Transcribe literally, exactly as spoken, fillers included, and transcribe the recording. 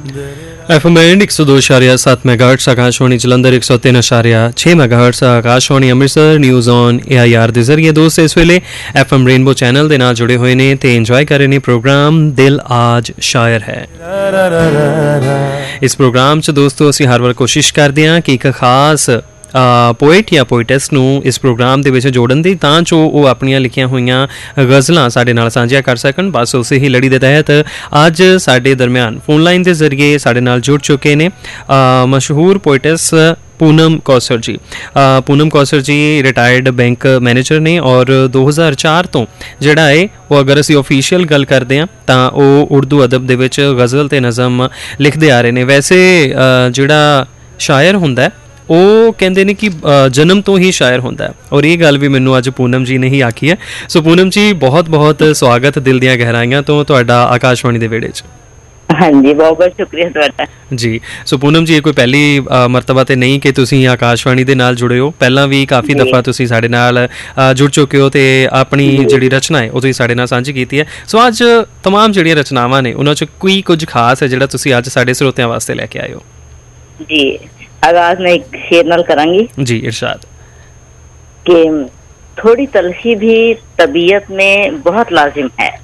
F M band एक सौ दो इशारिया सत्त मेगाहर्ट्ज़ आकाशवाणी जलंधर एक सौ तीन इशारिया छे megahertz Akashvani Amritsar news on A I R के जरिए दोस्त इस वेले एफ एम रेनबो चैनल के नाल जुड़े हुए ने ते इंजॉय कर रहे हैं प्रोग्राम दिल आज शायर है। इस प्रोग्राम च दोस्तों असीं हर वार कोशिश करते हैं कि एक खास पोइट या पोइटस नूं इस प्रोग्राम दे विच जोड़न दी तां जो वो अपनियां लिखियां होईयां गज़लां साडे नाल साझियां कर सकन। बस उस ही लड़ी दे तहत अज साडे दरम्यान फोन लाइन के जरिए साडे नाल जुड़ चुके ने मशहूर पोइटस पूनम कौसर जी। पूनम कौसर जी रिटायर्ड बैंक मैनेजर ने और दो हज़ार चार तो जिहड़ा है वो अगर असीं ऑफिशियल गल करते हैं तो वो उर्दू अदब दे विच गज़ल ते नज़म लिखते आ रहे हैं। वैसे जिहड़ा शायर हुंदा है वो कहते हैं कि जन्म तो ही शायर होंदा है और ये गल भी मैनू अज पूनम जी ने ही आखी है। सो पूनम जी बहुत बहुत स्वागत दिल दियां गहराइयां तो तुहाडा आकाशवाणी दे वेड़े च। हाँ जी बहुत बहुत शुक्रिया तुहाडा जी। सो पूनम जी ये कोई पहली मरतबा तो नहीं कि तुसीं आकाशवाणी दे नाल जुड़े हो, पहला भी काफ़ी दफ़ा तुसीं साडे नाल जुड़ चुके हो ते अपनी जिहड़ी रचना है वो तुसीं साडे नाल सांझी कीती है। सो अज तमाम जिहड़ियां रचनावां ने उन्हां च कोई कुछ खास है जिहड़ा तुसीं अज साडे श्रोतियां वास्ते लैके आए हो? जी आगाज मैं एक शेर नाल करांगी जी इरशाद। कि थोड़ी तलखी भी तबीयत में बहुत लाजिम है,